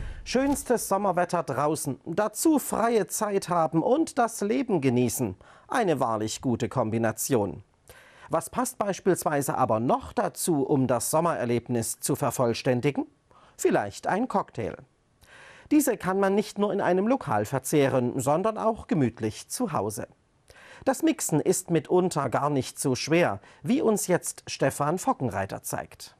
Schönstes Sommerwetter draußen, dazu freie Zeit haben und das Leben genießen. Eine wahrlich gute Kombination. Was passt beispielsweise aber noch dazu, um das Sommererlebnis zu vervollständigen? Vielleicht ein Cocktail. Diese kann man nicht nur in einem Lokal verzehren, sondern auch gemütlich zu Hause. Das Mixen ist mitunter gar nicht so schwer, wie uns jetzt Stefan Fockenreiter zeigt.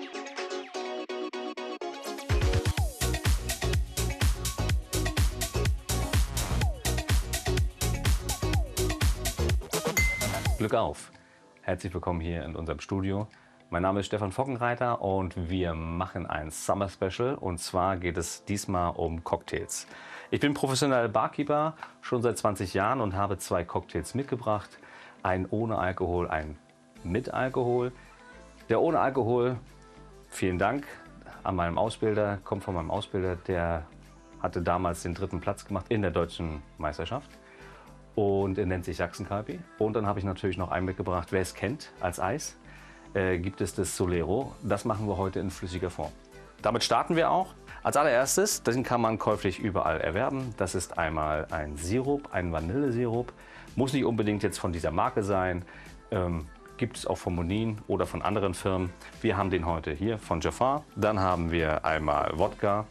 Glück auf! Herzlich willkommen hier in unserem Studio. Mein Name ist Stefan Fockenreiter und wir machen ein Summer Special, und zwar geht es diesmal um Cocktails. Ich bin professioneller Barkeeper schon seit 20 Jahren und habe 2 Cocktails mitgebracht. Einen ohne Alkohol, einen mit Alkohol. Der ohne Alkohol, vielen Dank an meinem Ausbilder, kommt von meinem Ausbilder, der hatte damals den 3. Platz gemacht in der deutschen Meisterschaft. Und er nennt sich Jackson-Kalpi. Und dann habe ich natürlich noch einen mitgebracht, wer es kennt, als Eis, gibt es das Solero. Das machen wir heute in flüssiger Form. Damit starten wir auch. Als allererstes, den kann man käuflich überall erwerben. Das ist einmal ein Sirup, ein Vanillesirup. Muss nicht unbedingt jetzt von dieser Marke sein. Gibt es auch von Monin oder von anderen Firmen. Wir haben den heute hier von Jafar. Dann haben wir einmal Wodka.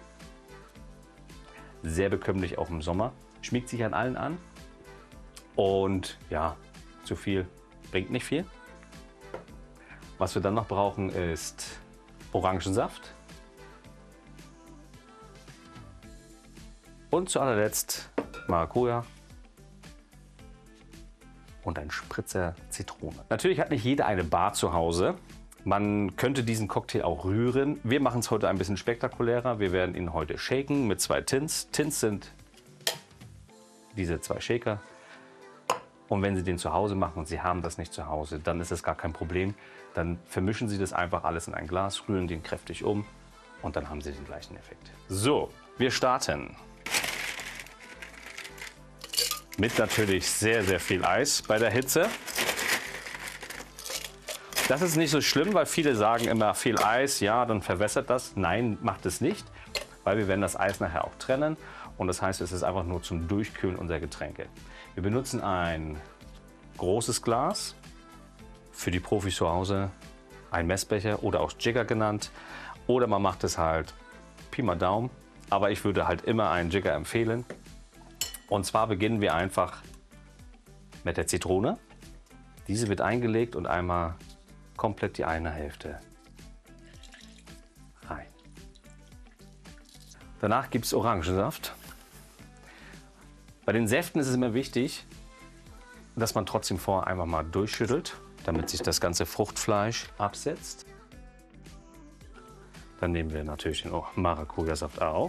Sehr bekömmlich auch im Sommer. Schmiegt sich an allen an. Und ja, zu viel bringt nicht viel. Was wir dann noch brauchen, ist Orangensaft. Und zu allerletzt Maracuja und ein Spritzer Zitrone. Natürlich hat nicht jeder eine Bar zu Hause. Man könnte diesen Cocktail auch rühren. Wir machen es heute ein bisschen spektakulärer. Wir werden ihn heute shaken mit 2 Tints. Tints sind diese 2 Shaker. Und wenn Sie den zu Hause machen und Sie haben das nicht zu Hause, dann ist es gar kein Problem. Dann vermischen Sie das einfach alles in ein Glas, rühren den kräftig um und dann haben Sie den gleichen Effekt. So, wir starten. Mit natürlich sehr, sehr viel Eis bei der Hitze. Das ist nicht so schlimm, weil viele sagen immer, viel Eis, ja, dann verwässert das. Nein, macht es nicht, weil wir werden das Eis nachher auch trennen. Und das heißt, es ist einfach nur zum Durchkühlen unserer Getränke. Wir benutzen ein großes Glas, für die Profis zu Hause ein Messbecher oder auch Jigger genannt. Oder man macht es halt Pi mal Daumen, aber ich würde halt immer einen Jigger empfehlen. Und zwar beginnen wir einfach mit der Zitrone. Diese wird eingelegt und einmal komplett die eine Hälfte rein. Danach gibt es Orangensaft. Bei den Säften ist es immer wichtig, dass man trotzdem vorher einfach mal durchschüttelt, damit sich das ganze Fruchtfleisch absetzt. Dann nehmen wir natürlich den Maracuja-Saft auch.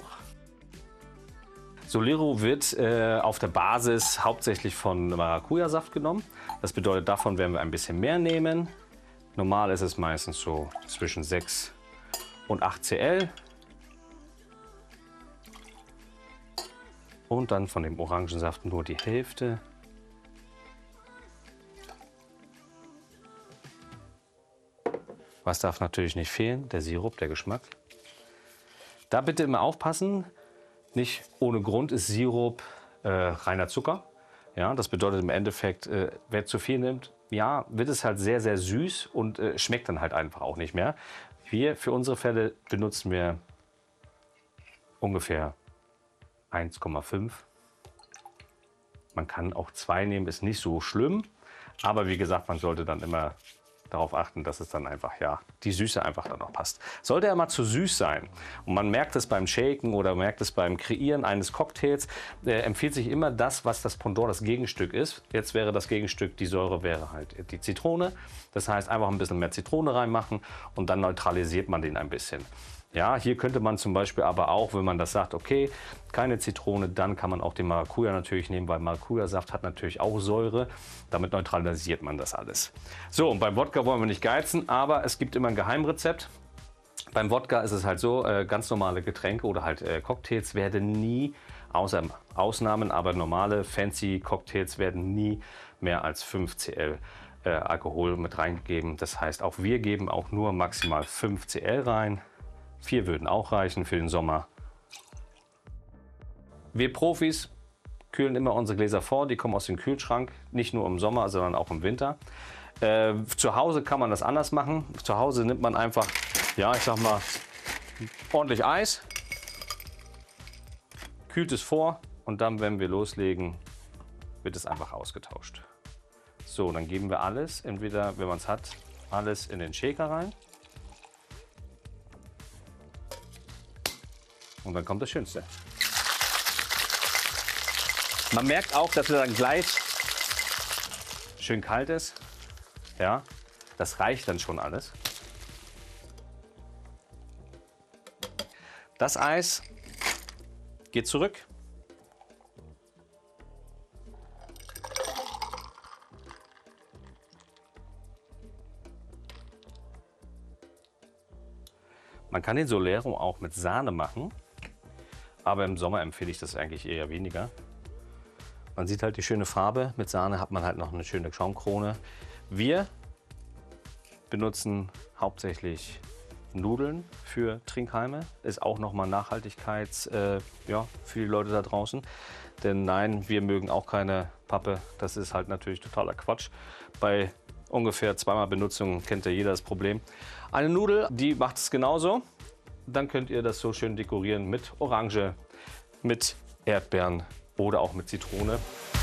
Solero wird auf der Basis hauptsächlich von Maracuja-Saft genommen. Das bedeutet, davon werden wir ein bisschen mehr nehmen. Normal ist es meistens so zwischen 6 und 8 Cl. Und dann von dem Orangensaft nur die Hälfte. Was darf natürlich nicht fehlen? Der Sirup, der Geschmack. Da bitte immer aufpassen. Nicht ohne Grund ist Sirup reiner Zucker. Ja, das bedeutet im Endeffekt, wer zu viel nimmt, ja, wird es halt sehr, sehr süß und schmeckt dann halt einfach auch nicht mehr. Wir für unsere Fälle benutzen wir ungefähr 1,5. Man kann auch 2 nehmen, ist nicht so schlimm. Aber wie gesagt, man sollte dann immer darauf achten, dass es dann einfach, ja, die Süße einfach dann noch passt. Sollte er mal zu süß sein und man merkt es beim Shaken oder merkt es beim Kreieren eines Cocktails, empfiehlt sich immer das, was das Pendant, das Gegenstück ist. Jetzt wäre das Gegenstück, die Säure wäre halt die Zitrone. Das heißt, einfach ein bisschen mehr Zitrone reinmachen und dann neutralisiert man den ein bisschen. Ja, hier könnte man zum Beispiel aber auch, wenn man das sagt, okay, keine Zitrone, dann kann man auch den Maracuja natürlich nehmen, weil Maracuja-Saft hat natürlich auch Säure. Damit neutralisiert man das alles. So, und beim Wodka wollen wir nicht geizen, aber es gibt immer ein Geheimrezept. Beim Wodka ist es halt so, ganz normale Getränke oder halt Cocktails werden nie, außer Ausnahmen, aber normale fancy Cocktails werden nie mehr als 5 Cl Alkohol mit reingegeben. Das heißt, auch wir geben auch nur maximal 5 Cl rein. 4 würden auch reichen für den Sommer. Wir Profis kühlen immer unsere Gläser vor, die kommen aus dem Kühlschrank, nicht nur im Sommer, sondern auch im Winter. Zu Hause kann man das anders machen. Zu Hause nimmt man einfach, ja, ich sag mal, ordentlich Eis, kühlt es vor und dann, wenn wir loslegen, wird es einfach ausgetauscht. So, dann geben wir alles, entweder, wenn man es hat, alles in den Shaker rein. Und dann kommt das Schönste. Man merkt auch, dass er dann gleich schön kalt ist. Ja, das reicht dann schon alles. Das Eis geht zurück. Man kann den Solero auch mit Sahne machen, aber im Sommer empfehle ich das eigentlich eher weniger. Man sieht halt die schöne Farbe, mit Sahne hat man halt noch eine schöne Schaumkrone. Wir benutzen hauptsächlich Nudeln für Trinkhalme. Ist auch nochmal Nachhaltigkeits ja, für die Leute da draußen. Denn nein, wir mögen auch keine Pappe. Das ist halt natürlich totaler Quatsch. Bei ungefähr zweimal Benutzung kennt ja jeder das Problem. Eine Nudel, die macht es genauso. Dann könnt ihr das so schön dekorieren mit Orange, mit Erdbeeren oder auch mit Zitrone.